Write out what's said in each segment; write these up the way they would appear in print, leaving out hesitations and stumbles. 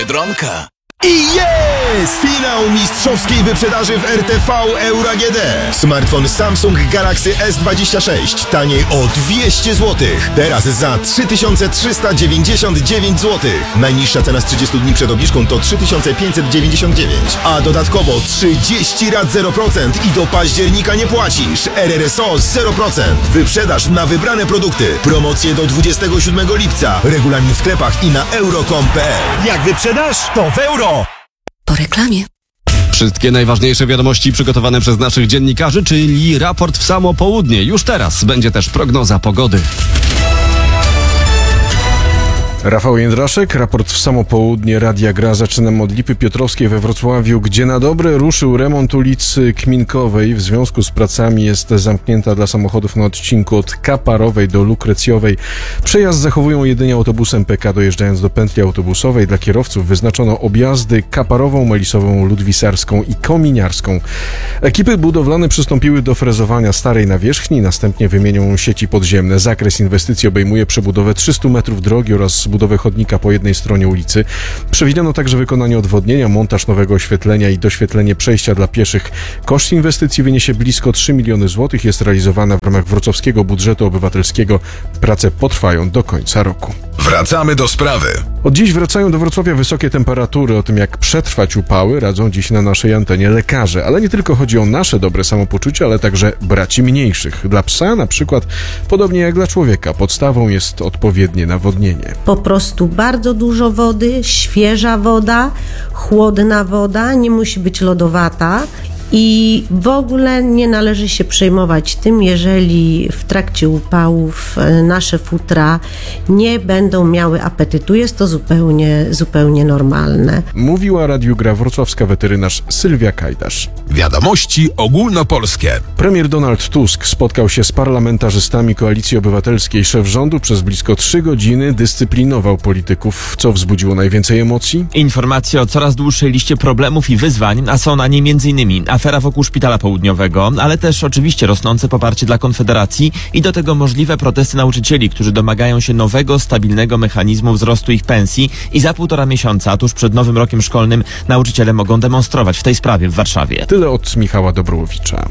Biedronka. I jest! Finał mistrzowskiej wyprzedaży w RTV Euro AGD. Smartfon Samsung Galaxy S26 taniej o 200 zł. Teraz za 3399 zł. Najniższa cena z 30 dni przed obniżką to 3599. A dodatkowo 30 rat 0% i do października nie płacisz. RRSO 0%. Wyprzedaż na wybrane produkty. Promocje do 27 lipca. Regulamin w sklepach i na euro.com.pl. Jak wyprzedasz, to w euro! Po reklamie. Wszystkie najważniejsze wiadomości przygotowane przez naszych dziennikarzy, czyli raport w samo południe. Już teraz będzie też prognoza pogody. Rafał Jędraszek, raport w samo południe Radia Gra. Zaczynam od Lipy Piotrowskiej we Wrocławiu, gdzie na dobre ruszył remont ulicy Kminkowej. W związku z pracami jest zamknięta dla samochodów na odcinku od Kaparowej do Lukrecjowej. Przejazd zachowują jedynie autobusem PK, dojeżdżając do pętli autobusowej. Dla kierowców wyznaczono objazdy Kaparową, Melisową, Ludwisarską i Kominiarską. Ekipy budowlane przystąpiły do frezowania starej nawierzchni, następnie wymienią sieci podziemne. Zakres inwestycji obejmuje przebudowę 300 metrów drogi oraz budowę chodnika po jednej stronie ulicy. Przewidziano także wykonanie odwodnienia, montaż nowego oświetlenia i doświetlenie przejścia dla pieszych. Koszt inwestycji wyniesie blisko 3 miliony złotych. Jest realizowana w ramach wrocławskiego budżetu obywatelskiego. Prace potrwają do końca roku. Wracamy do sprawy. Od dziś wracają do Wrocławia wysokie temperatury. O tym, jak przetrwać upały, radzą dziś na naszej antenie lekarze. Ale nie tylko chodzi o nasze dobre samopoczucie, ale także braci mniejszych. Dla psa na przykład, podobnie jak dla człowieka, podstawą jest odpowiednie nawodnienie. Po prostu bardzo dużo wody, świeża woda, chłodna woda, nie musi być lodowata. I w ogóle nie należy się przejmować tym, jeżeli w trakcie upałów nasze futra nie będą miały apetytu. Jest to zupełnie normalne. Mówiła Radiu Gra wrocławska weterynarz Sylwia Kajdasz. Wiadomości ogólnopolskie. Premier Donald Tusk spotkał się z parlamentarzystami Koalicji Obywatelskiej. Szef rządu przez blisko 3 godziny dyscyplinował polityków. Co wzbudziło najwięcej emocji? Informacje o coraz dłuższej liście problemów i wyzwań, a są na niej m.in. afera wokół Szpitala Południowego, ale też oczywiście rosnące poparcie dla Konfederacji i do tego możliwe protesty nauczycieli, którzy domagają się nowego, stabilnego mechanizmu wzrostu ich pensji i za 1,5 miesiąca, tuż przed nowym rokiem szkolnym, nauczyciele mogą demonstrować w tej sprawie w Warszawie. Tyle od Michała Dobrołowicza.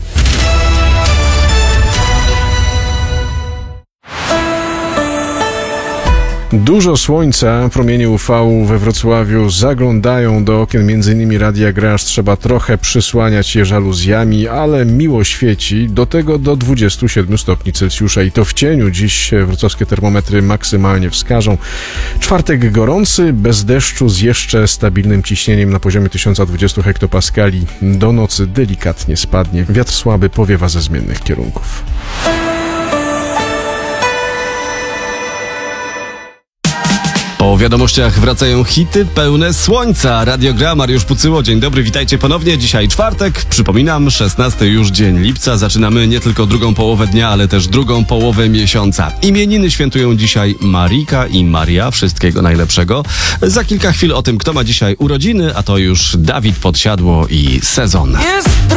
Dużo słońca, promienie UV we Wrocławiu zaglądają do okien m.in. Radia Gra, aż trzeba trochę przysłaniać je żaluzjami, ale miło świeci, do tego do 27 stopni Celsjusza i to w cieniu. Dziś wrocławskie termometry maksymalnie wskażą. Czwartek gorący, bez deszczu, z jeszcze stabilnym ciśnieniem na poziomie 1020 hektopaskali. Do nocy delikatnie spadnie. Wiatr słaby powiewa ze zmiennych kierunków. Po wiadomościach wracają hity pełne słońca. Radio Gra, Mariusz Pucyło. Dzień dobry, witajcie ponownie. Dzisiaj czwartek, przypominam, 16 już dzień lipca. Zaczynamy nie tylko drugą połowę dnia, ale też drugą połowę miesiąca. Imieniny świętują dzisiaj Marika i Maria. Wszystkiego najlepszego. Za kilka chwil o tym, kto ma dzisiaj urodziny, a to już Dawid Podsiadło i Sezon.